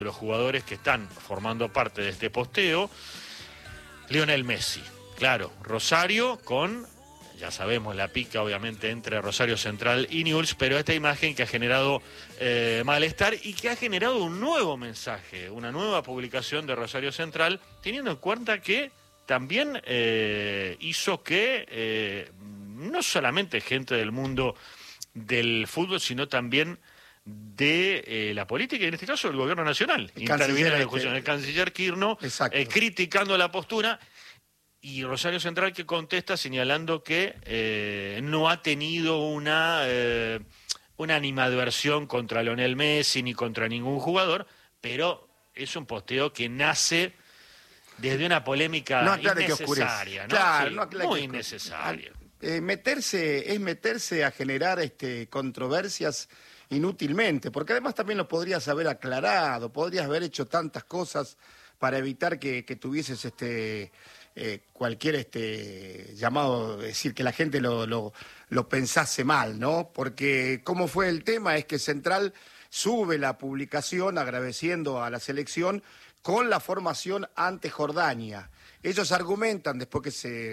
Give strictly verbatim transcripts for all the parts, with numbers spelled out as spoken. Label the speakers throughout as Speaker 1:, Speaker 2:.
Speaker 1: de los jugadores que están formando parte de este posteo, Lionel Messi. Claro, Rosario con, ya sabemos, la pica obviamente entre Rosario Central y Newell's, pero esta imagen que ha generado eh, malestar y que ha generado un nuevo mensaje, una nueva publicación de Rosario Central, teniendo en cuenta que también eh, hizo que eh, no solamente gente del mundo del fútbol, sino también de eh, la política y en este caso el gobierno nacional.
Speaker 2: El
Speaker 1: Interviene en la
Speaker 2: canciller,
Speaker 1: discusión el canciller Kirchner eh, criticando la postura y Rosario Central que contesta señalando que eh, no ha tenido una, eh, una animadversión contra Lionel Messi ni contra ningún jugador, pero es un posteo que nace desde una polémica
Speaker 2: no
Speaker 1: innecesaria,
Speaker 2: que
Speaker 1: ¿no?
Speaker 2: Claro,
Speaker 1: Sí,
Speaker 2: no aclare
Speaker 1: muy
Speaker 2: que
Speaker 1: innecesaria.
Speaker 2: Eh, meterse, es meterse a generar este, controversias inútilmente, porque además también lo podrías haber aclarado, podrías haber hecho tantas cosas para evitar que, que tuvieses este eh, cualquier este llamado, es decir, que la gente lo, lo, lo pensase mal, ¿no? Porque cómo fue el tema es que Central sube la publicación agradeciendo a la selección con la formación ante Jordania. Ellos argumentan, después que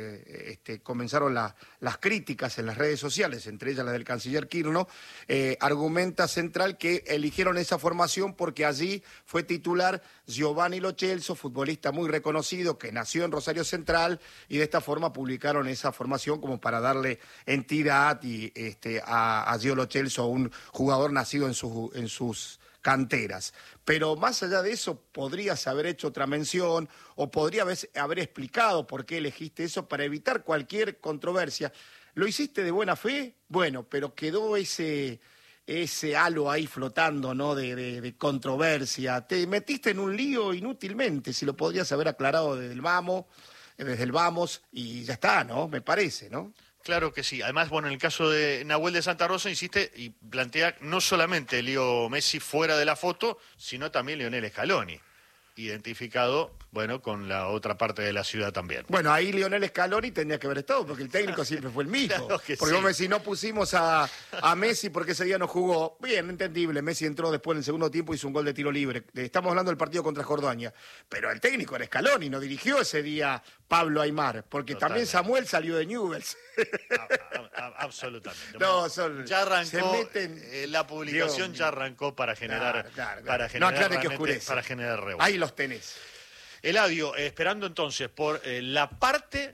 Speaker 2: se este, comenzaron la, las críticas en las redes sociales, entre ellas las del canciller Kirchner, eh, argumenta Central que eligieron esa formación porque allí fue titular Giovanni Lo Celso, futbolista muy reconocido que nació en Rosario Central, y de esta forma publicaron esa formación como para darle entidad y, este, a, a Gio Lo Celso, un jugador nacido en, su, en sus canteras. Pero más allá de eso, podrías haber hecho otra mención o podría haber, haber explicado por qué elegiste eso para evitar cualquier controversia. ¿Lo hiciste de buena fe? Bueno, pero quedó ese, ese halo ahí flotando, ¿no? De, de, de controversia. Te metiste en un lío inútilmente, si lo podrías haber aclarado desde el vamos, desde el vamos y ya está, ¿no? Me parece, ¿no?
Speaker 1: Claro que sí. Además, bueno, en el caso de Nahuel de Santa Rosa, insiste y plantea no solamente Leo Messi fuera de la foto, sino también Lionel Scaloni, identificado, bueno, con la otra parte de la ciudad también.
Speaker 2: Bueno, ahí Lionel Scaloni tendría que haber estado, porque el técnico siempre fue el mismo.
Speaker 1: Claro que
Speaker 2: porque
Speaker 1: sí.
Speaker 2: vos si no pusimos a, a Messi porque ese día no jugó, bien, entendible, Messi entró después en el segundo tiempo y hizo un gol de tiro libre. Estamos hablando del partido contra Jordania, pero el técnico era Scaloni, no dirigió ese día Pablo Aimar, porque
Speaker 1: Totalmente.
Speaker 2: también Samuel salió de Newell's.
Speaker 1: A, a, a, absolutamente.
Speaker 2: No, son,
Speaker 1: ya arrancó,
Speaker 2: meten,
Speaker 1: eh, la publicación
Speaker 2: Dios
Speaker 1: ya arrancó para generar,
Speaker 2: claro, claro, claro.
Speaker 1: para generar,
Speaker 2: no aclare que oscurece.
Speaker 1: Para generar revuelo.
Speaker 2: Ahí los tenés.
Speaker 1: Eladio, eh, esperando entonces por eh, la parte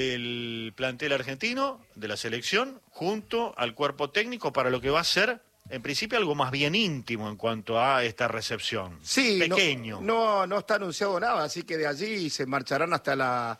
Speaker 1: del plantel argentino, de la selección, junto al cuerpo técnico para lo que va a ser, en principio, algo más bien íntimo en cuanto a esta recepción.
Speaker 2: Sí,
Speaker 1: pequeño.
Speaker 2: No, no, no está anunciado nada, así que de allí se marcharán hasta la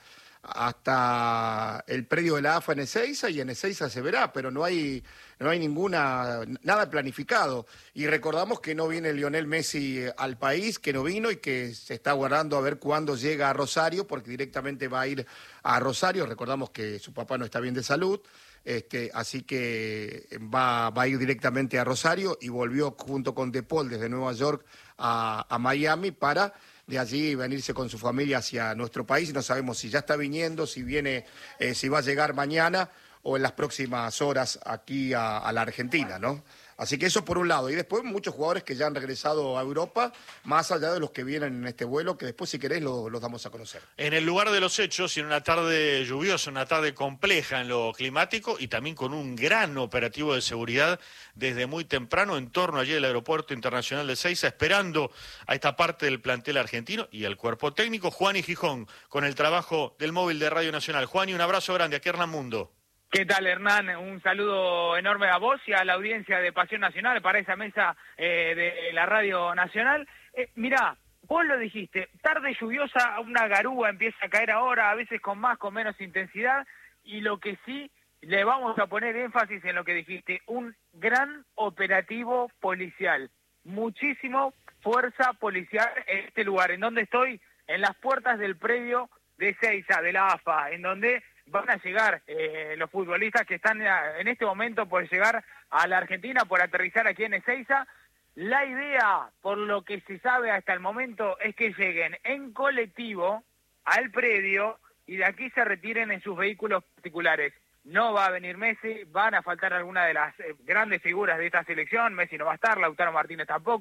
Speaker 2: hasta el predio de la A F A en Ezeiza y en Ezeiza se verá, pero no hay no hay ninguna nada planificado. Y recordamos que no viene Lionel Messi al país, que no vino y que se está guardando a ver cuándo llega a Rosario, porque directamente va a ir a Rosario. Recordamos que su papá no está bien de salud, este, así que va, va a ir directamente a Rosario y volvió junto con De Paul desde Nueva York a, a Miami para de allí venirse con su familia hacia nuestro país. No sabemos si ya está viniendo, si viene, eh, si va a llegar mañana o en las próximas horas aquí a, a la Argentina, ¿no? Así que eso por un lado. Y después muchos jugadores que ya han regresado a Europa, más allá de los que vienen en este vuelo, que después, si querés, los lo damos a conocer.
Speaker 1: En el lugar de los hechos, y en una tarde lluviosa, una tarde compleja en lo climático, y también con un gran operativo de seguridad desde muy temprano en torno allí del Aeropuerto Internacional de Ezeiza, esperando a esta parte del plantel argentino y al cuerpo técnico, Juan y Gijón, con el trabajo del móvil de Radio Nacional. Juan, y un abrazo grande. Aquí Hernán Mundo.
Speaker 3: ¿Qué tal, Hernán? Un saludo enorme a vos y a la audiencia de Pasión Nacional para esa mesa eh, de la Radio Nacional. Eh, mirá, vos lo dijiste, tarde lluviosa, una garúa empieza a caer ahora, a veces con más, con menos intensidad, y lo que sí, le vamos a poner énfasis en lo que dijiste, un gran operativo policial, muchísimo fuerza policial en este lugar, en donde estoy, en las puertas del predio de Ezeiza, de la A F A, en donde van a llegar eh, los futbolistas que están en este momento por llegar a la Argentina, por aterrizar aquí en Ezeiza. La idea, por lo que se sabe hasta el momento, es que lleguen en colectivo al predio y de aquí se retiren en sus vehículos particulares. No va a venir Messi, van a faltar algunas de las eh, grandes figuras de esta selección. Messi no va a estar, Lautaro Martínez tampoco,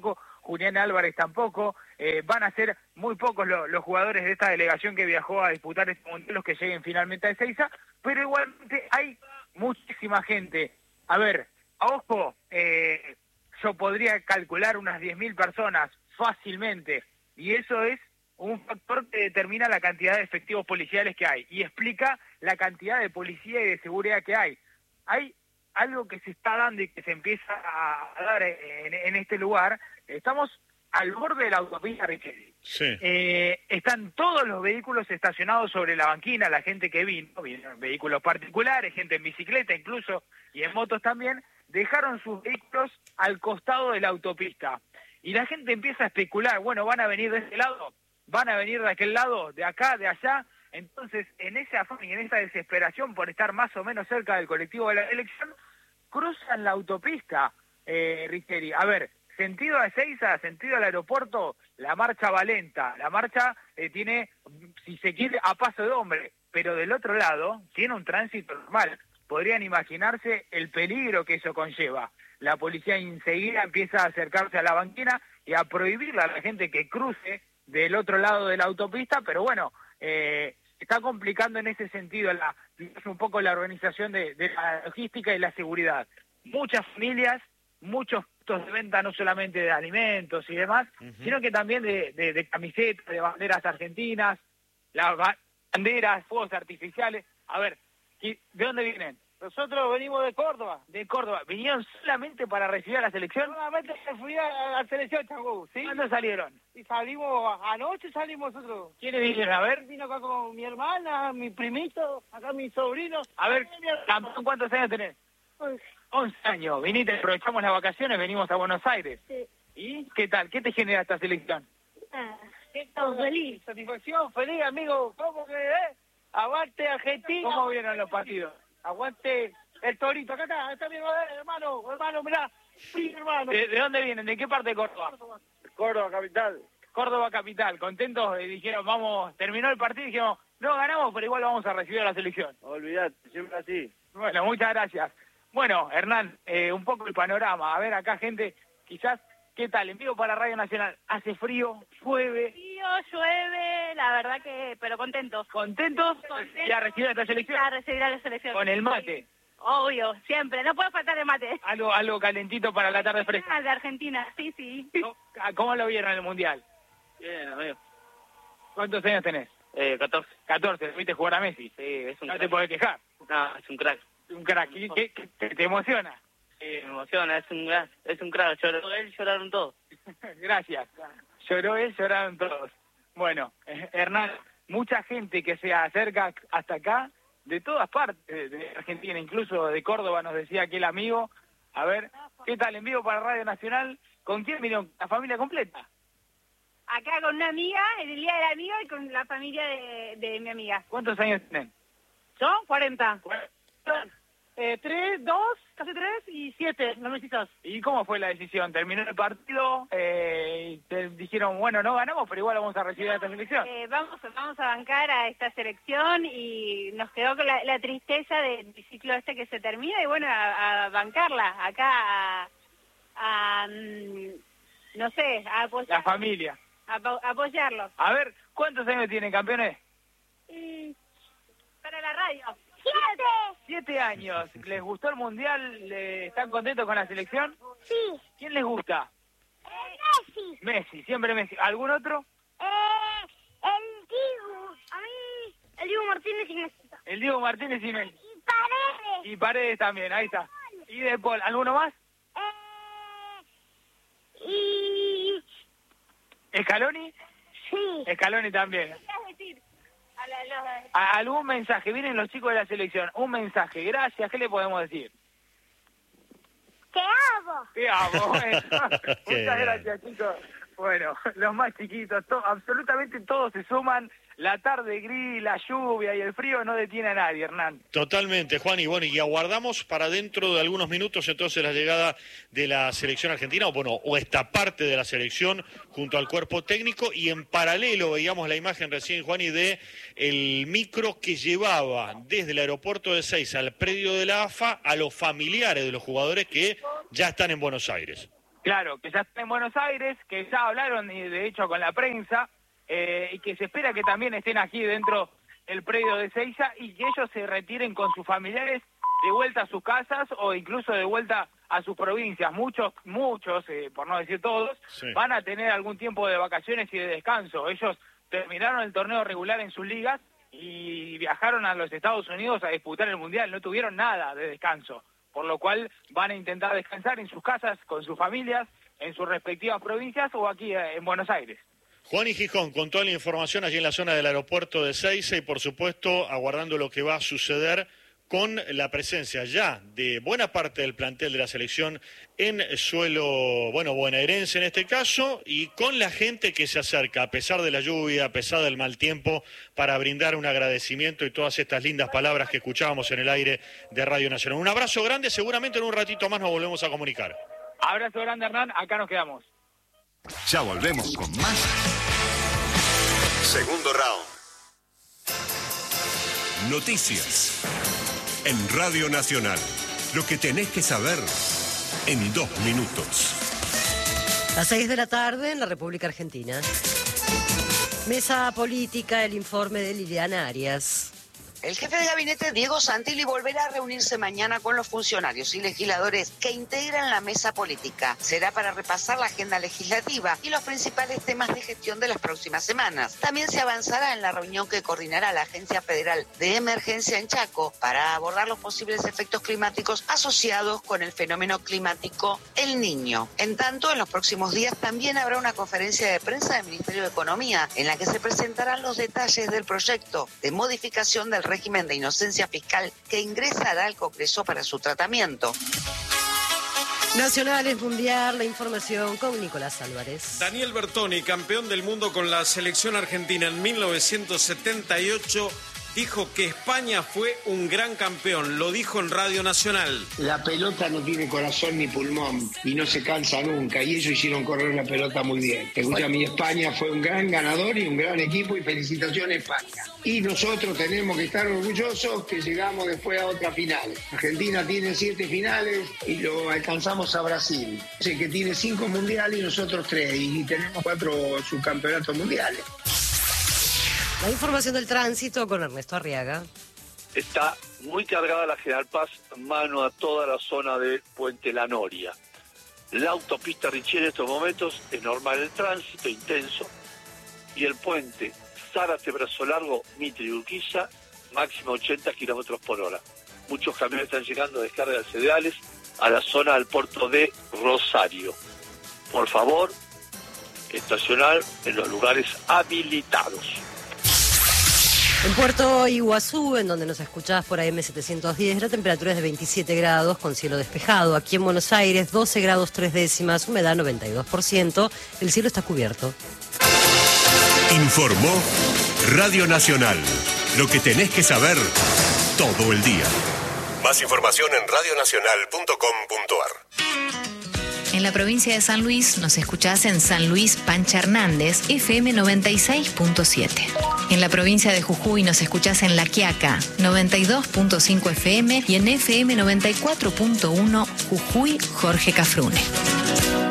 Speaker 3: Julián Álvarez tampoco, eh, van a ser muy pocos lo, los jugadores de esta delegación que viajó a disputar este mundial los que lleguen finalmente a Ezeiza, pero igualmente hay muchísima gente. A ver, a ojo, eh, yo podría calcular unas diez mil personas fácilmente, y eso es un factor que determina la cantidad de efectivos policiales que hay, y explica la cantidad de policía y de seguridad que hay. Hay algo que se está dando y que se empieza a dar en, en este lugar. Estamos al borde de la autopista Richelli.
Speaker 1: Sí.
Speaker 3: Eh, están todos los vehículos estacionados sobre la banquina, la gente que vino, vinieron vehículos particulares, gente en bicicleta incluso, y en motos también, dejaron sus vehículos al costado de la autopista. Y la gente empieza a especular, bueno, van a venir de este lado, van a venir de aquel lado, de acá, de allá. Entonces, en ese afán y en esa desesperación por estar más o menos cerca del colectivo de la elección, cruzan la autopista, eh, Richeri. A ver, sentido a Ezeiza, sentido al aeropuerto, la marcha va lenta, la marcha eh, tiene, si se quiere, a paso de hombre, pero del otro lado tiene un tránsito normal. Podrían imaginarse el peligro que eso conlleva. La policía enseguida empieza a acercarse a la banquina y a prohibirle a la gente que cruce del otro lado de la autopista, pero bueno, eh, está complicando en ese sentido la, un poco la organización de, de la logística y la seguridad. Muchas familias, muchos puntos de venta no solamente de alimentos y demás, uh-huh. sino que también de, de, de camisetas, de banderas argentinas, las banderas, fuegos artificiales. A ver, ¿de dónde vienen?
Speaker 4: Nosotros venimos de Córdoba.
Speaker 3: De Córdoba. ¿Vinieron solamente para recibir a la selección?
Speaker 4: Solamente fui a la selección, Changu, ¿sí?
Speaker 3: ¿Cuándo salieron?
Speaker 4: Y salimos, anoche salimos nosotros.
Speaker 3: ¿Quiénes vinieron? A ver.
Speaker 4: Vino acá con mi hermana, mi primito, acá mi sobrino.
Speaker 3: A ver, campeón, ¿cuántos años tenés?
Speaker 5: Once.
Speaker 3: Once años. Viniste, aprovechamos las vacaciones, venimos a Buenos Aires.
Speaker 5: Sí.
Speaker 3: ¿Y qué tal? ¿Qué te genera esta selección?
Speaker 5: Ah, estamos feliz.
Speaker 4: Satisfacción, feliz, amigo. ¿Cómo que, eh? Aguante Argentina.
Speaker 3: ¿Cómo vieron los partidos?
Speaker 4: Aguante el Torito. Acá está, está mi hermano, hermano, mirá. Sí, hermano.
Speaker 3: ¿De, ¿De dónde vienen? ¿De qué parte de Córdoba?
Speaker 4: Córdoba, capital.
Speaker 3: Córdoba capital. Contentos, eh, dijeron, vamos, terminó el partido y dijimos, no ganamos, pero igual vamos a recibir a la selección.
Speaker 4: Olvidate, siempre así.
Speaker 3: Bueno, muchas gracias. Bueno, Hernán, eh, un poco el panorama. A ver, acá gente, quizás, ¿qué tal? En vivo para Radio Nacional. ¿Hace frío? ¿Llueve?
Speaker 5: Frío, llueve, la verdad que, pero contentos.
Speaker 3: ¿Contentos?
Speaker 5: Contentos.
Speaker 3: ¿Ya recibir a esta selección?
Speaker 5: Ya recibir a la selección.
Speaker 3: Con el mate.
Speaker 5: Obvio, siempre, no puede faltar el mate.
Speaker 3: Algo, algo calentito para la tarde fresca.
Speaker 5: De Argentina, sí, sí.
Speaker 3: ¿Cómo lo vieron en el Mundial?
Speaker 4: Bien, amigo.
Speaker 3: ¿Cuántos años tenés?
Speaker 4: Eh, catorce.
Speaker 3: catorce, ¿viste jugar a Messi?
Speaker 4: Sí, es un
Speaker 3: No
Speaker 4: crack.
Speaker 3: te podés quejar.
Speaker 4: No, es un crack.
Speaker 3: Un crack. ¿Qué, qué, qué- te emociona?
Speaker 4: Sí, me emociona, es un crack. Es un crack. Lloró él, lloraron todos.
Speaker 3: Gracias. Lloró él, lloraron todos. Bueno, eh, Hernán, mucha gente que se acerca hasta acá, de todas partes de, de Argentina, incluso de Córdoba, nos decía aquel amigo. A ver, ¿qué tal? En vivo para Radio Nacional. ¿Con quién vinieron? ¿La familia completa?
Speaker 5: Acá con una amiga, en el día del amigo y con la familia de, de mi amiga.
Speaker 3: ¿Cuántos años tienen?
Speaker 5: ¿Yo? cuarenta.
Speaker 4: Eh, tres, dos, casi tres y siete, los mellizos.
Speaker 3: ¿Y cómo fue la decisión? ¿Terminó el partido? Eh, y te dijeron, bueno, no ganamos, pero igual vamos a recibir a esta selección.
Speaker 5: Eh, vamos, vamos a bancar a esta selección y nos quedó con la, la tristeza del ciclo este que se termina y bueno, a, a bancarla acá, a, a, mm, no sé, a apoyar,
Speaker 3: La familia.
Speaker 5: a, apo- apoyarlo.
Speaker 3: A ver, ¿cuántos años tienen, campeones?
Speaker 5: Para la radio. ¡Siete!
Speaker 3: Siete años. ¿Les gustó el Mundial? ¿Le- ¿Están contentos con la selección?
Speaker 5: Sí.
Speaker 3: ¿Quién les gusta?
Speaker 5: Messi.
Speaker 3: Messi, siempre Messi. ¿Algún otro?
Speaker 5: Eh, el Diego. A mí, el Diego Martínez y Messi.
Speaker 3: El Diego Martínez y Messi.
Speaker 5: Y Paredes.
Speaker 3: Y Paredes también, ahí está. ¿Y De Paul? ¿Alguno más?
Speaker 5: Eh, y...
Speaker 3: ¿Scaloni?
Speaker 5: Sí.
Speaker 3: Scaloni también.
Speaker 5: ¿Qué vas a decir? A la, los-
Speaker 3: ¿A- ¿Algún mensaje? Vienen los chicos de la selección. Un mensaje. Gracias. ¿Qué le podemos decir?
Speaker 5: ¡Te amo!
Speaker 3: Te amo. Bueno.
Speaker 1: Qué
Speaker 3: Muchas
Speaker 1: bien.
Speaker 3: gracias, chicos. Bueno, los más chiquitos, to- absolutamente todos se suman. La tarde gris, la lluvia y el frío no detiene a nadie, Hernán.
Speaker 1: Totalmente, Juan, y bueno, y aguardamos para dentro de algunos minutos entonces la llegada de la selección argentina, o bueno, o esta parte de la selección junto al cuerpo técnico, y en paralelo veíamos la imagen recién, Juan, y de el micro que llevaba desde el aeropuerto de Ezeiza al predio de la A F A a los familiares de los jugadores que ya están en Buenos Aires.
Speaker 3: Claro, que ya están en Buenos Aires, que ya hablaron de hecho con la prensa, eh, y que se espera que también estén aquí dentro del predio de Ezeiza y que ellos se retiren con sus familiares de vuelta a sus casas o incluso de vuelta a sus provincias. Muchos, muchos, eh, por no decir todos, sí, van a tener algún tiempo de vacaciones y de descanso. Ellos terminaron el torneo regular en sus ligas y viajaron a los Estados Unidos a disputar el Mundial. No tuvieron nada de descanso, por lo cual van a intentar descansar en sus casas, con sus familias, en sus respectivas provincias o aquí eh, en Buenos Aires.
Speaker 1: Juan y Gijón, con toda la información allí en la zona del aeropuerto de Ezeiza y por supuesto aguardando lo que va a suceder con la presencia ya de buena parte del plantel de la selección en suelo, bueno, bonaerense en este caso, y con la gente que se acerca, a pesar de la lluvia, a pesar del mal tiempo, para brindar un agradecimiento y todas estas lindas palabras que escuchábamos en el aire de Radio Nacional. Un abrazo grande, seguramente en un ratito más nos volvemos a comunicar.
Speaker 3: Abrazo grande, Hernán, acá nos quedamos.
Speaker 6: Ya volvemos con más. Segundo round.
Speaker 7: Noticias. En Radio Nacional, lo que tenés que saber en dos minutos.
Speaker 8: Las seis de la tarde en la República Argentina. Mesa política, el informe de Liliana Arias.
Speaker 9: El jefe de gabinete, Diego Santilli, volverá a reunirse mañana con los funcionarios y legisladores que integran la mesa política. Será para repasar la agenda legislativa y los principales temas de gestión de las próximas semanas. También se avanzará en la reunión que coordinará la Agencia Federal de Emergencia en Chaco para abordar los posibles efectos climáticos asociados con el fenómeno climático El Niño. En tanto, en los próximos días también habrá una conferencia de prensa del Ministerio de Economía en la que se presentarán los detalles del proyecto de modificación del régimen de inocencia fiscal que ingresará al Congreso para su tratamiento.
Speaker 8: Nacionales Mundial, la información con Nicolás Álvarez.
Speaker 10: Daniel Bertoni, campeón del mundo con la selección argentina en mil novecientos setenta y ocho, dijo que España fue un gran campeón. Lo dijo en Radio Nacional.
Speaker 11: La pelota no tiene corazón ni pulmón y no se cansa nunca, y ellos hicieron correr la pelota muy bien. Escucha, mi España fue un gran ganador y un gran equipo, y felicitaciones España. Y nosotros tenemos que estar orgullosos que llegamos después a otra final. Argentina tiene siete finales y lo alcanzamos a Brasil. Sé que tiene cinco mundiales y nosotros tres, y tenemos cuatro subcampeonatos mundiales.
Speaker 8: La información del tránsito con Ernesto Arriaga.
Speaker 12: Está muy cargada la General Paz, mano a toda la zona de Puente La Noria. La autopista Richie en estos momentos es normal el tránsito, intenso. Y el puente Zárate, Brazo Largo, Mitre y Urquiza, máximo ochenta kilómetros por hora. Muchos camiones están llegando a descarga de cereales a la zona del puerto de Rosario. Por favor, estacionar en los lugares habilitados.
Speaker 8: En Puerto Iguazú, en donde nos escuchás por A M setecientos diez, la temperatura es de veintisiete grados con cielo despejado. Aquí en Buenos Aires, doce grados tres décimas, humedad noventa y dos por ciento. El cielo está cubierto.
Speaker 7: Informó Radio Nacional. Lo que tenés que saber todo el día. Más información en radio nacional punto com punto a r.
Speaker 13: En la provincia de San Luis nos escuchás en San Luis Pancha Hernández, F M noventa y seis punto siete. En la provincia de Jujuy nos escuchás en La Quiaca, noventa y dos punto cinco F M y en F M noventa y cuatro punto uno Jujuy Jorge Cafrune.